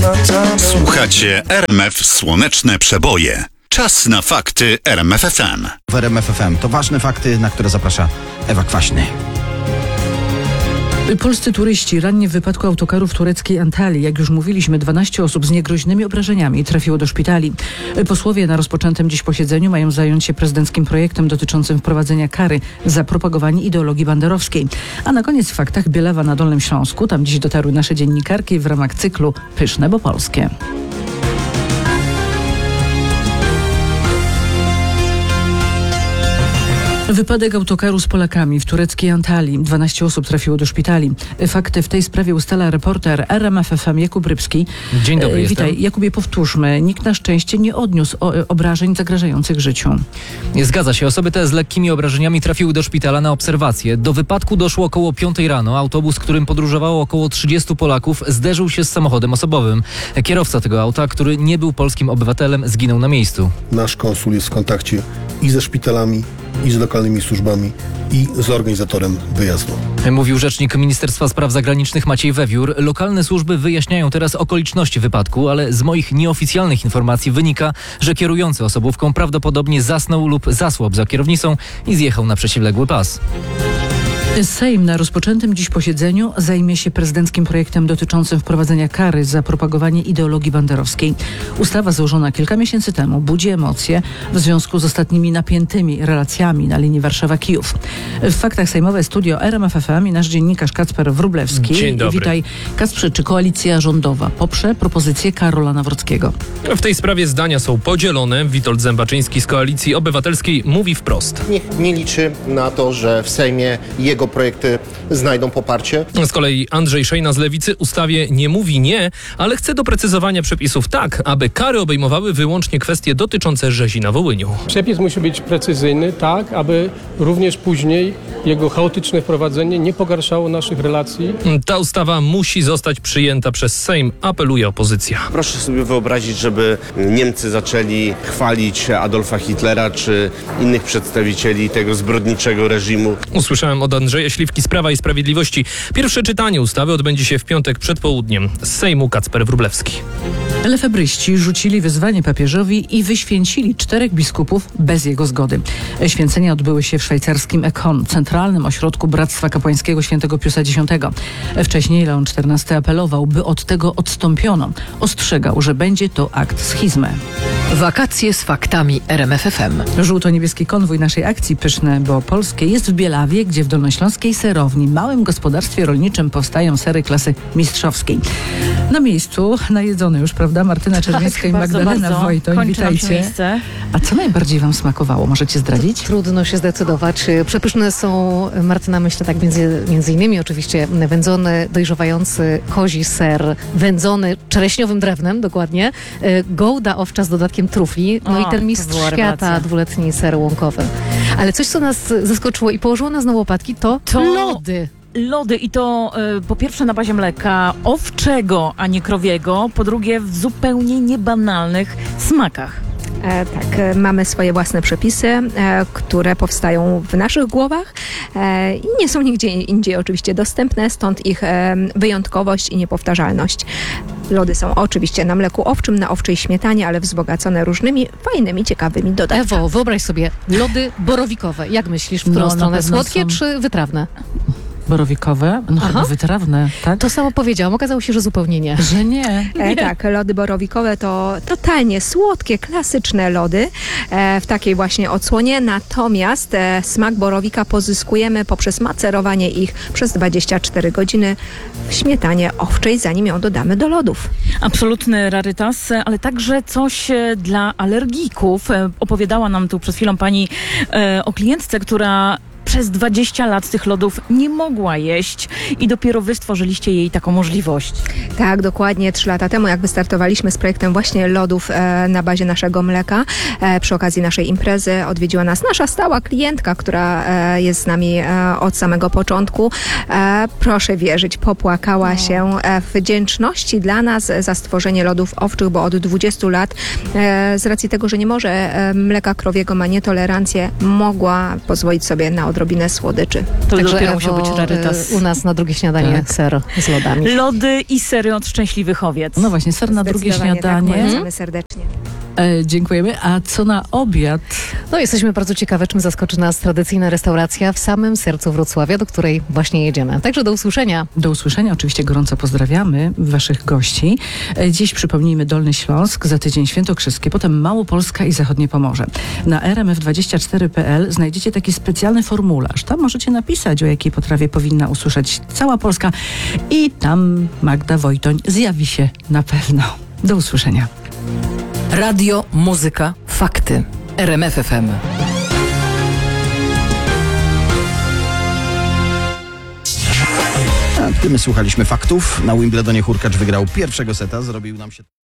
Słuchacie RMF Słoneczne Przeboje. Czas na fakty RMF FM. W RMF FM to ważne fakty, na które zaprasza Ewa Kwaśny. Polscy turyści ranni w wypadku autokaru w tureckiej Antalii. Jak już mówiliśmy, 12 osób z niegroźnymi obrażeniami trafiło do szpitali. Posłowie na rozpoczętym dziś posiedzeniu mają zająć się prezydenckim projektem dotyczącym wprowadzenia kary za propagowanie ideologii banderowskiej. A na koniec w faktach Bielawa na Dolnym Śląsku. Tam dziś dotarły nasze dziennikarki w ramach cyklu Pyszne, bo polskie. Wypadek autokaru z Polakami w tureckiej Antalii. 12 osób trafiło do szpitali. Fakty w tej sprawie ustala reporter RMF FM Jakub Rybski. Dzień dobry. Witaj. Jakubie, powtórzmy. Nikt na szczęście nie odniósł obrażeń zagrażających życiu. Zgadza się. Osoby te z lekkimi obrażeniami trafiły do szpitala na obserwację. Do wypadku doszło około 5 rano. Autobus, którym podróżowało około 30 Polaków, zderzył się z samochodem osobowym. Kierowca tego auta, który nie był polskim obywatelem, zginął na miejscu. Nasz konsul jest w kontakcie i ze szpitalami, i z lokalnymi służbami, i z organizatorem wyjazdu. Mówił rzecznik Ministerstwa Spraw Zagranicznych Maciej Wewiór. Lokalne służby wyjaśniają teraz okoliczności wypadku, ale z moich nieoficjalnych informacji wynika, że kierujący osobówką prawdopodobnie zasnął lub zasłabł za kierownicą i zjechał na przeciwległy pas. Sejm na rozpoczętym dziś posiedzeniu zajmie się prezydenckim projektem dotyczącym wprowadzenia kary za propagowanie ideologii banderowskiej. Ustawa złożona kilka miesięcy temu budzi emocje w związku z ostatnimi napiętymi relacjami na linii Warszawa-Kijów. W faktach sejmowe studio RMF FM i nasz dziennikarz Kacper Wróblewski. Dzień dobry. Witaj. Kacprze, czy koalicja rządowa poprze propozycję Karola Nawrockiego? W tej sprawie zdania są podzielone. Witold Zębaczyński z Koalicji Obywatelskiej mówi wprost. Niech nie liczy na to, że w Sejmie jego projekty znajdą poparcie. Z kolei Andrzej Szejna z Lewicy ustawie nie mówi nie, ale chce doprecyzowania przepisów tak, aby kary obejmowały wyłącznie kwestie dotyczące rzezi na Wołyniu. Przepis musi być precyzyjny, tak, aby również później jego chaotyczne wprowadzenie nie pogarszało naszych relacji. Ta ustawa musi zostać przyjęta przez Sejm, apeluje opozycja. Proszę sobie wyobrazić, żeby Niemcy zaczęli chwalić Adolfa Hitlera czy innych przedstawicieli tego zbrodniczego reżimu. Usłyszałem od Andrzeja Śliwki z Prawa i Sprawiedliwości. Pierwsze czytanie ustawy odbędzie się w piątek przed południem. Z Sejmu Kacper Wróblewski. Lefebryści rzucili wyzwanie papieżowi i wyświęcili 4 biskupów bez jego zgody. Święcenia odbyły się w szwajcarskim Ekon, centralnym ośrodku Bractwa Kapłańskiego Świętego Piusa X. Wcześniej Leon XIV apelował, by od tego odstąpiono. Ostrzegał, że będzie to akt schizmy. Wakacje z faktami RMF FM. Żółto-niebieski konwój naszej akcji Pyszne, bo polskie jest w Bielawie, gdzie w dolnośląskiej serowni, małym gospodarstwie rolniczym, powstają sery klasy mistrzowskiej. Na miejscu najedzone już, prawda? Martyna Czerwińska i Magdalena Wojtoń. Witajcie. A co najbardziej wam smakowało? Możecie zdradzić? Trudno się zdecydować. Przepyszne są, Martyna, myślę tak między innymi oczywiście wędzony, dojrzewający kozi ser, wędzony czereśniowym drewnem, dokładnie, gołda owcza z dodatkiem trufli, no i ten mistrz świata, 2-letni ser łąkowy. Ale coś, co nas zaskoczyło i położyło nas na łopatki, to lody. Lody i to po pierwsze na bazie mleka owczego, a nie krowiego, po drugie w zupełnie niebanalnych smakach. Tak, mamy swoje własne przepisy, które powstają w naszych głowach i nie są nigdzie indziej oczywiście dostępne, stąd ich wyjątkowość i niepowtarzalność. Lody są oczywiście na mleku owczym, na owczej śmietanie, ale wzbogacone różnymi fajnymi, ciekawymi dodatkami. Ewo, wyobraź sobie, lody borowikowe. Jak myślisz, w którą stronę? Słodkie czy wytrawne? Borowikowe? No chyba wytrawne, tak? To samo powiedziałam, okazało się, że zupełnie nie. Że nie. Tak, lody borowikowe to totalnie słodkie, klasyczne lody w takiej właśnie odsłonie, natomiast smak borowika pozyskujemy poprzez macerowanie ich przez 24 godziny w śmietanie owczej, zanim ją dodamy do lodów. Absolutny rarytas, ale także coś dla alergików. Opowiadała nam tu przed chwilą pani o klientce, która przez 20 lat tych lodów nie mogła jeść i dopiero wy stworzyliście jej taką możliwość. Tak, dokładnie 3 lata temu, jak wystartowaliśmy z projektem właśnie lodów na bazie naszego mleka, przy okazji naszej imprezy odwiedziła nas nasza stała klientka, która jest z nami od samego początku. Proszę wierzyć, popłakała się w wdzięczności dla nas za stworzenie lodów owczych, bo od 20 lat z racji tego, że nie może mleka krowiego, ma nietolerancję, mogła pozwolić sobie na odrobinę odrobinę słodyczy. To Także dopiero musiał Ewo, być rarytas. u nas na drugie śniadanie ser z lodami. Lody i sery od Szczęśliwych Owiec. No właśnie, ser na drugie Zdecydowanie śniadanie. Tak, polecamy serdecznie. Dziękujemy. A co na obiad? No jesteśmy bardzo ciekawe, czym zaskoczy nas tradycyjna restauracja w samym sercu Wrocławia, do której właśnie jedziemy. Także do usłyszenia. Do usłyszenia. Oczywiście gorąco pozdrawiamy waszych gości. Dziś przypomnijmy Dolny Śląsk, za tydzień Świętokrzyskie, potem Małopolska i Zachodnie Pomorze. Na rmf24.pl znajdziecie taki specjalny formularz. Tam możecie napisać, o jakiej potrawie powinna usłyszeć cała Polska i tam Magda Wojtoń zjawi się na pewno. Do usłyszenia. Radio, muzyka, fakty. RMF FM. A gdy my słuchaliśmy faktów, na Wimbledonie Hurkacz wygrał pierwszego seta, zrobił nam się...